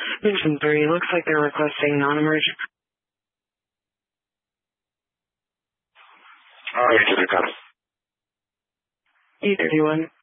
Mention 3, looks like they're requesting non-emergent. Alright, to the cup. E31.